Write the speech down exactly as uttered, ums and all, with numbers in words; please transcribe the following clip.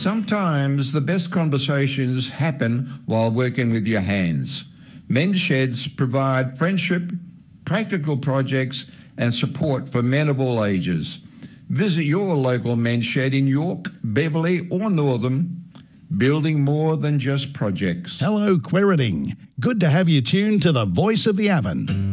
Sometimes the best conversations happen while working with your hands. Men's Sheds provide friendship, practical projects and support for men of all ages. Visit your local Men's Shed in York, Beverley or Northam, building more than just projects. Hello, Quiriting. Good to have you tuned to the Voice of the Avon.